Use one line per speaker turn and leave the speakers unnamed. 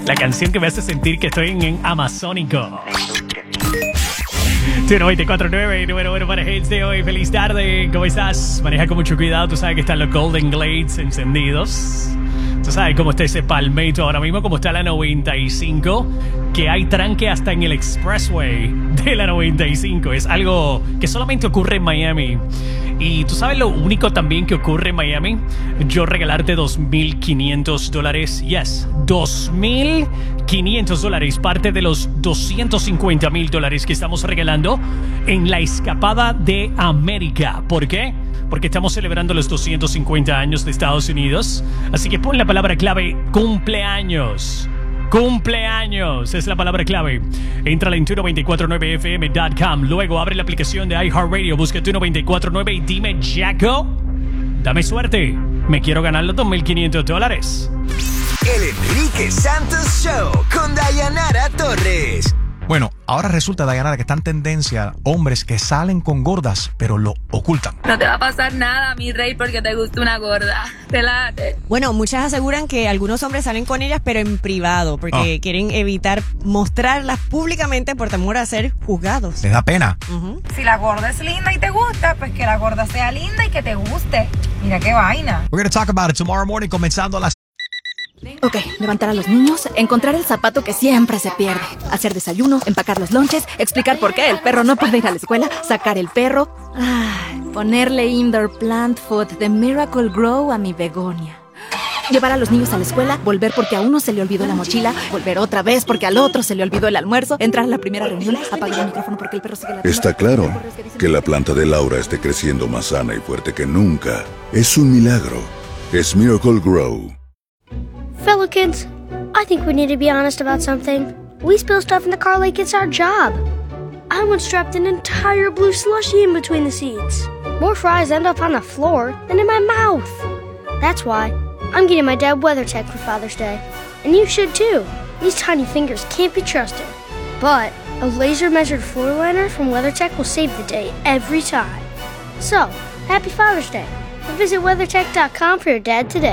La canción que me hace sentir que estoy en Amazónico. Tu 94.9, número uno para hits de hoy. Feliz tarde, ¿cómo estás? Maneja con mucho cuidado, tú sabes que están los Golden Glades encendidos. Tú sabes cómo está ese palmetto ahora mismo, cómo está la 95, que hay tranque hasta en el expressway de la 95. Es algo que solamente ocurre en Miami. Y tú sabes lo único también que ocurre en Miami, yo regalarte $2,500. Yes, $2,500, parte de los $250,000 que estamos regalando en la escapada de América. ¿Por qué? Porque estamos celebrando los 250 años de Estados Unidos. Así que pon la palabra clave cumpleaños. Cumpleaños es la palabra clave. Entra en tu949fm.com. Luego abre la aplicación de iHeartRadio. Busca tu949 y dime, Jacko, dame suerte. Me quiero ganar los $2,500.
El Enrique Santos Show con Dayanara Torres.
Bueno, ahora resulta, Dayanara, que está en tendencia hombres que salen con gordas, pero lo ocultan.
No te va a pasar nada, mi rey, porque te gusta una gorda. Te late.
Bueno, muchas aseguran que algunos hombres salen con ellas, pero en privado, porque quieren evitar mostrarlas públicamente por temor a ser juzgados.
¿Les da pena?
Si la gorda es linda y te gusta, pues que la gorda sea linda y que te guste. Mira qué vaina.
We're going to talk about it tomorrow morning, comenzando a las...
Ok, levantar a los niños, encontrar el zapato que siempre se pierde, hacer desayuno, empacar los lonches, explicar por qué el perro no puede ir a la escuela, sacar el perro, ponerle indoor plant food de Miracle Grow a mi begonia. Llevar a los niños a la escuela, volver porque a uno se le olvidó la mochila, volver otra vez porque al otro se le olvidó el almuerzo, entrar a la primera reunión, apagar el micrófono porque el perro sigue ladrando.
Está claro que la planta de Laura esté creciendo más sana y fuerte que nunca. Es un milagro. Es Miracle Grow.
Fellow kids, I think we need to be honest about something. We spill stuff in the car like it's our job. I once dropped an entire blue slushie in between the seats. More fries end up on the floor than in my mouth. That's why I'm getting my dad WeatherTech for Father's Day. And you should too. These tiny fingers can't be trusted. But a laser-measured floor liner from WeatherTech will save the day every time. So, happy Father's Day. Visit WeatherTech.com for your dad today.